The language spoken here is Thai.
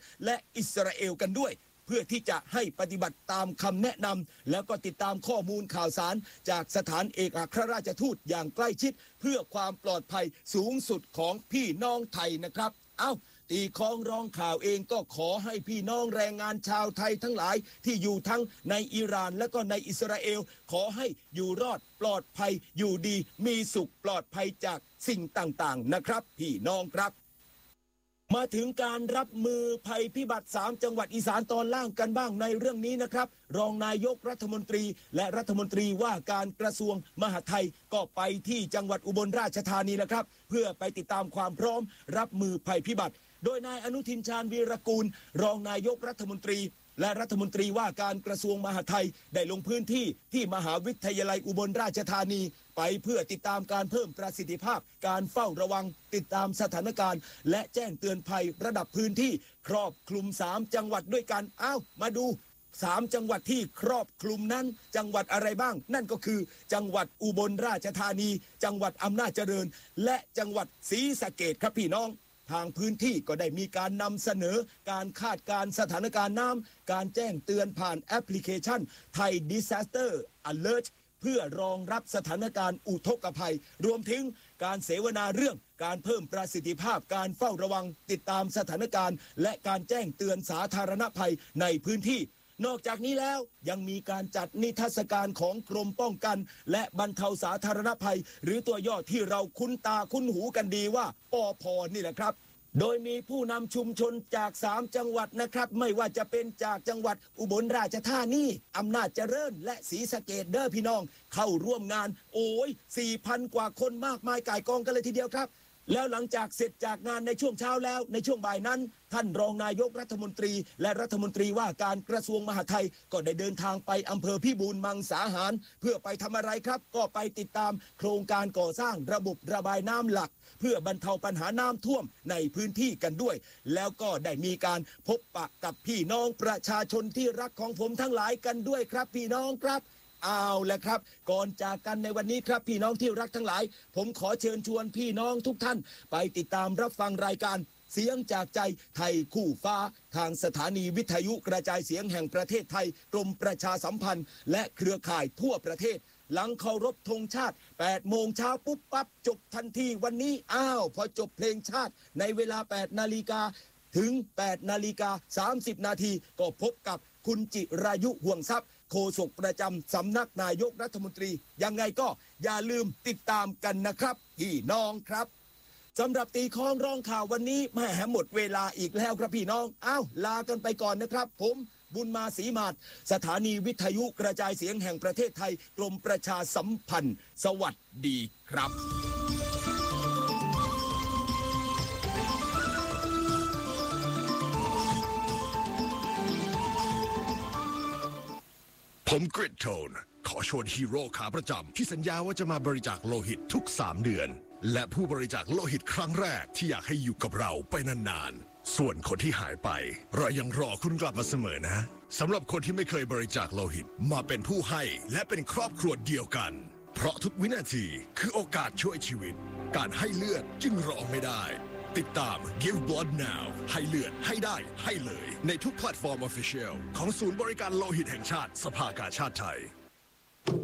และอิสราเอลกันด้วยเพื่อที่จะให้ปฏิบัติตามคำแนะนำแล้วก็ติดตามข้อมูลข่าวสารจากสถานเอกอัครราชทูตอย่างใกล้ชิดเพื่อความปลอดภัยสูงสุดของพี่น้องไทยนะครับตีคล้องร้องข่าวเองก็ขอให้พี่น้องแรงงานชาวไทยทั้งหลายที่อยู่ทั้งในอิหร่านและก็ในอิสราเอลขอให้อยู่รอดปลอดภัยอยู่ดีมีสุขปลอดภัยจากสิ่งต่างๆนะครับพี่น้องครับมาถึงการรับมือภัยพิบัติ3จังหวัดอีสานตอนล่างกันบ้างในเรื่องนี้นะครับรองนายกรัฐมนตรีและรัฐมนตรีว่าการกระทรวงมหาดไทยก็ไปที่จังหวัดอุบลราชธานีนะครับเพื่อไปติดตามความพร้อมรับมือภัยพิบัติโดยนายอนุทินชาญวีรกูลรองนายกรัฐมนตรีและรัฐมนตรีว่าการกระทรวงมหาดไทยได้ลงพื้นที่ที่มหาวิทยาลัยอุบลราชธานีไปเพื่อติดตามการเพิ่มประสิทธิภาพการเฝ้าระวังติดตามสถานการณ์และแจ้งเตือนภัยระดับพื้นที่ครอบคลุม3จังหวัดด้วยกันมาดู3จังหวัดที่ครอบคลุมนั้นจังหวัดอะไรบ้างนั่นก็คือจังหวัดอุบลราชธานีจังหวัดอำนาจเจริญและจังหวัดศรีสะเกษครับพี่น้องทางพื้นที่ก็ได้มีการนำเสนอการคาดการณ์สถานการณ์น้ำการแจ้งเตือนผ่านแอปพลิเคชัน Thai Disaster Alert เพื่อรองรับสถานการณ์อุทกภัยรวมถึงการเสวนาเรื่องการเพิ่มประสิทธิภาพการเฝ้าระวังติดตามสถานการณ์และการแจ้งเตือนสาธารณภัยในพื้นที่นอกจากนี้แล้วยังมีการจัดนิทรรศการของกรมป้องกันและบรรเทาสาธารณภัยหรือตัวย่อที่เราคุ้นตาคุ้นหูกันดีว่าปพ.นี่แหละครับโดยมีผู้นำชุมชนจาก3จังหวัดนะครับไม่ว่าจะเป็นจากจังหวัดอุบลราชธานีอำนาจเจริญและศรีสะเกษเด้อพี่น้องเข้าร่วมงาน4,000 กว่าคนมากมายก่ายกองกันเลยทีเดียวครับแล้วหลังจากเสร็จจากงานในช่วงเช้าแล้วในช่วงบ่ายนั้นท่านรองนายกรัฐมนตรีและรัฐมนตรีว่าการกระทรวงมหาดไทยก็ได้เดินทางไปอำเภอพิบูลมังสาหารเพื่อไปทำอะไรครับก็ไปติดตามโครงการก่อสร้างระบบระบายน้ำหลักเพื่อบรรเทาปัญหาน้ำท่วมในพื้นที่กันด้วยแล้วก็ได้มีการพบปะกับพี่น้องประชาชนที่รักของผมทั้งหลายกันด้วยครับพี่น้องครับเอาละครับก่อนจากกันในวันนี้ครับพี่น้องที่รักทั้งหลายผมขอเชิญชวนพี่น้องทุกท่านไปติดตามรับฟังรายการเสียงจากใจไทยคู่ฟ้าทางสถานีวิทยุกระจายเสียงแห่งประเทศไทยกรมประชาสัมพันธ์และเครือข่ายทั่วประเทศหลังเคารพธงชาติ8 โมงเช้าปุ๊บปั๊บจบทันทีวันนี้พอจบเพลงชาติในเวลา8 นาฬิกาถึง8 นาฬิกา 30 นาทีก็พบกับคุณจิรายุห่วงทรัพย์โฆษกประจำสำนักนายกรัฐมนตรียังไงก็อย่าลืมติดตามกันนะครับพี่น้องครับสำหรับตีคล้องร้องข่าววันนี้แม่หมดเวลาอีกแล้วครับพี่น้องลากันไปก่อนนะครับผมบุญมาศรีมาศสถานีวิทยุกระจายเสียงแห่งประเทศไทยกรมประชาสัมพันธ์สวัสดีครับผมกริดโทนขอชวนฮีโร่ขาประจำที่สัญญาว่าจะมาบริจาคโลหิตทุก3 เดือนและผู้บริจาคโลหิตครั้งแรกที่อยากให้อยู่กับเราไปนานๆส่วนคนที่หายไปเรายังรอคุณกลับมาเสมอนะสำหรับคนที่ไม่เคยบริจาคโลหิตมาเป็นผู้ให้และเป็นครอบครัวเดียวกันเพราะทุกวินาทีคือโอกาสช่วยชีวิตการให้เลือดจึงรอไม่ได้ติดตาม Give Blood Now ให้เลือดให้ได้ให้เลยในทุกแพลตฟอร์ม Official ของศูนย์บริการโลหิตแห่งชาติสภากาชาดไทย